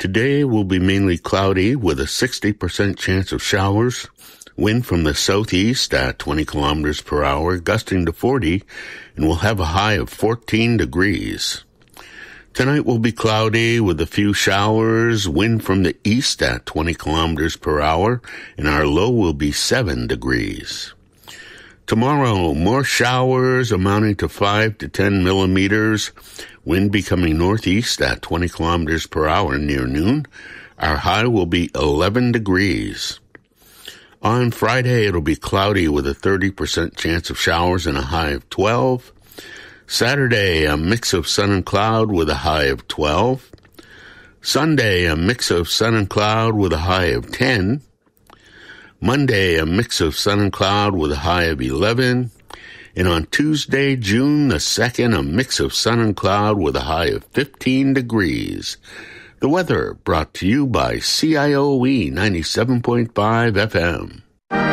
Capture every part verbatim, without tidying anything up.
Today will be mainly cloudy with a sixty percent chance of showers. Wind from the southeast at twenty kilometers per hour, gusting to forty, and we'll have a high of fourteen degrees. Tonight will be cloudy with a few showers, wind from the east at twenty kilometers per hour, and our low will be seven degrees. Tomorrow, more showers amounting to five to ten millimeters, wind becoming northeast at twenty kilometers per hour near noon. Our high will be eleven degrees. On Friday, it'll be cloudy with a thirty percent chance of showers and a high of twelve. Saturday, a mix of sun and cloud with a high of twelve. Sunday, a mix of sun and cloud with a high of ten. Monday, a mix of sun and cloud with a high of eleven. And on Tuesday, June the second, a mix of sun and cloud with a high of fifteen degrees. The weather brought to you by C I O E ninety-seven point five F M.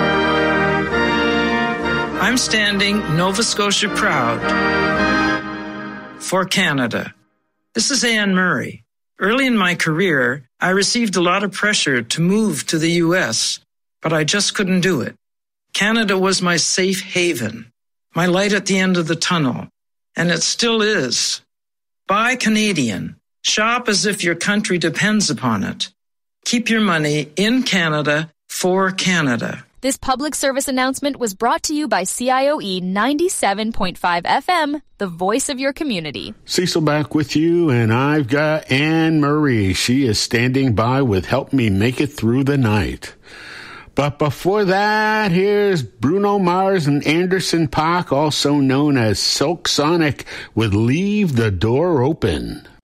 I'm standing Nova Scotia proud for Canada. This is Anne Murray. Early in my career, I received a lot of pressure to move to the U S, but I just couldn't do it. Canada was my safe haven, my light at the end of the tunnel, and it still is. Buy Canadian. Shop as if your country depends upon it. Keep your money in Canada for Canada. This public service announcement was brought to you by C I O E ninety-seven point five F M, the voice of your community. Cecil back with you, and I've got Anne Murray. She is standing by with Help Me Make It Through the Night. But before that, here's Bruno Mars and Anderson .Paak, also known as Silk Sonic, with Leave the Door Open.